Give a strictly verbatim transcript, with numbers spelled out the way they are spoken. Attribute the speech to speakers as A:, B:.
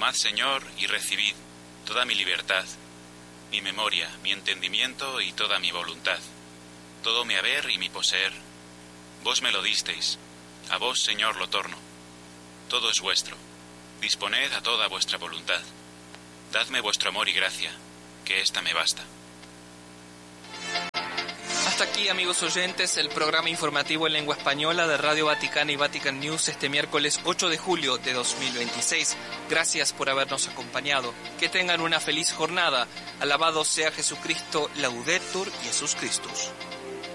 A: Tomad, Señor, y recibid toda mi libertad, mi memoria, mi entendimiento y toda mi voluntad, todo mi haber y mi poseer. Vos me lo disteis, a vos, Señor, lo torno. Todo es vuestro. Disponed a toda vuestra voluntad. Dadme vuestro amor y gracia, que ésta me basta.
B: Hasta aquí, amigos oyentes, el programa informativo en lengua española de Radio Vaticana y Vatican News este miércoles ocho de julio de dos mil veintiséis. Gracias por habernos acompañado. Que tengan una feliz jornada. Alabado sea Jesucristo, Laudetur Jesus Christus.